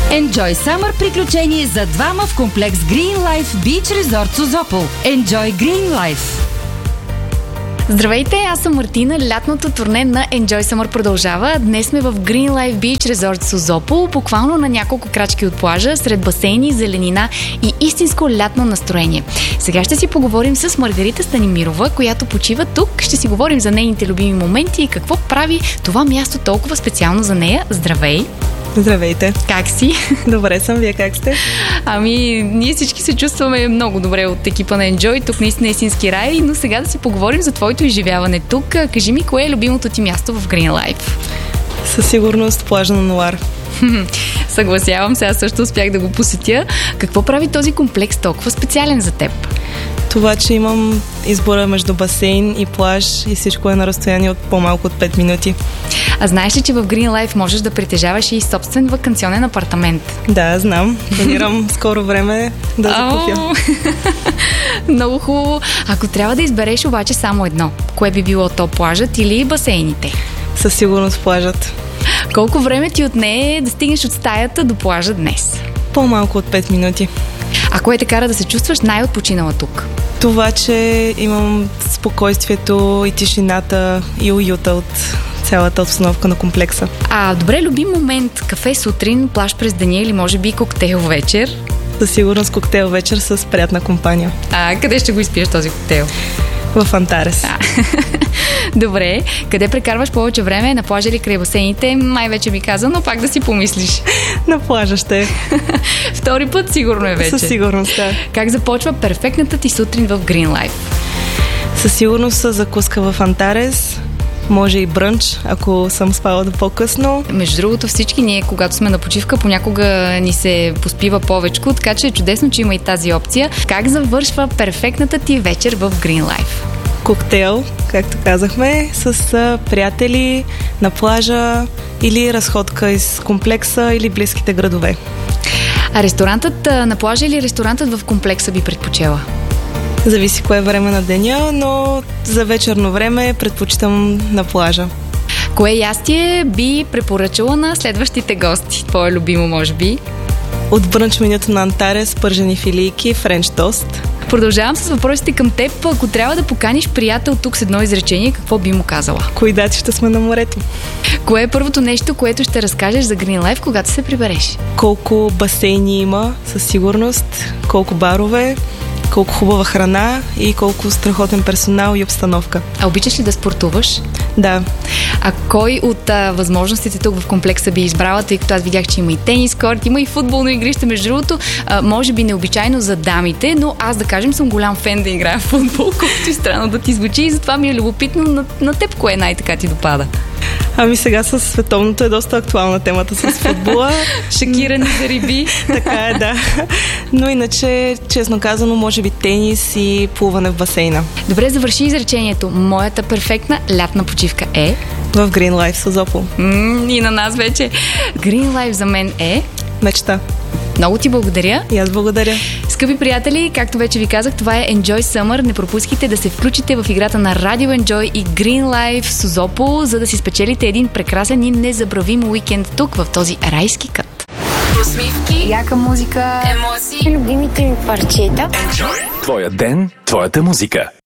Enjoy Summer приключение за двама в комплекс Green Life Beach Resort Созопол. Enjoy Green Life. Здравейте, аз съм Мартина. Лятното турне на Enjoy Summer продължава. Днес сме в Green Life Beach Resort Созопол, буквално на няколко крачки от плажа, сред басейни, зеленина и истинско лятно настроение. Сега ще си поговорим с Маргарита Станимирова, която почива тук. Ще си говорим за нейните любими моменти и какво прави това място толкова специално за нея. Здравей! Здравейте! Как си? Добре съм, вие как сте? Ние всички се чувстваме много добре от екипа на Enjoy. Тук наистина е истински рай, но сега да си поговорим за твоето изживяване тук. Кажи ми, кое е любимото ти място в Green Life? Със сигурност плажа на Нуар. Съгласявам се, аз също успях да го посетя. Какво прави този комплекс толкова специален за теб? Това, че имам избора между басейн и плаж и всичко е на разстояние от по-малко от 5 минути. А знаеш ли, че в Green Life можеш да притежаваш и собствен ваканционен апартамент? Да, знам. Планирам скоро време да закупя. Много хубаво. Ако трябва да избереш обаче само едно, кое би било то, плажът или басейните? Със сигурност плажът. Колко време ти отне да стигнеш от стаята до плажа днес? По-малко от 5 минути. А кое те кара да се чувстваш най-отпочинала тук? Това, че имам спокойствието и тишината и уюта от цялата обстановка на комплекса. Добре, любим момент. Кафе сутрин, плаж през деня или може би коктейл вечер? Със сигурност коктейл вечер с приятна компания. Къде ще го изпиеш този коктейл? В Антарес. Добре. Къде прекарваш повече време? На плажа или край басейните? Май вече ми каза, но пак да си помислиш. На плажа ще. Втори път сигурно е вече. Със сигурност, да. Как започва перфектната ти сутрин в Green Life? Със сигурност закуска в Антарес. Може и брънч, ако съм спала до по-късно. Между другото, всички ние, когато сме на почивка, понякога ни се поспива повечко, така че е чудесно, че има и тази опция. Как завършва перфектната ти вечер в Green Life? Коктейл, както казахме, с приятели на плажа или разходка из комплекса или близките градове. А ресторантът на плажа или ресторантът в комплекса би предпочела? Зависи кое е време на деня, но за вечерно време предпочитам на плажа. Кое ястие би препоръчала на следващите гости? Твое любимо, може би? От брънч менюто на Антарес, пържени филийки, френч тост. Продължавам с въпросите към теб. Ако трябва да поканиш приятел тук с едно изречение, какво би му казала? Кои дати ще сме на морето? Кое е първото нещо, което ще разкажеш за Green Life, когато се прибереш? Колко басейни има, със сигурност, колко барове, колко хубава храна и колко страхотен персонал и обстановка. А обичаш ли да спортуваш? Да. А кой от възможностите тук в комплекса би избрала, тъй като аз видях, че има и тенис корт, има и футболно игрище, между другото, може би необичайно за дамите, но аз, да кажем, съм голям фен да играя в футбол, колкото и странно да ти звучи, и затова ми е любопитно на теб кое най-така ти допада. Сега с световното е доста актуална темата с футбола. Шокирани за риби. Така е, да. Но иначе, честно казано, може би тенис и плуване в басейна. Добре, завърши изречението. Моята перфектна лятна почивка е... В Green Life Созопол. И на нас вече. Green Life за мен е... мечта. Много ти благодаря. И аз благодаря. Скъпи приятели, както вече ви казах, това е Enjoy Summer. Не пропускайте да се включите в играта на Radio Enjoy и Green Life Созопол, за да си спечелите един прекрасен и незабравим уикенд тук, в този райски кът. Усмивки, яка музика, емоции, любимите ми парчета. Enjoy. Твоя ден, твоята музика.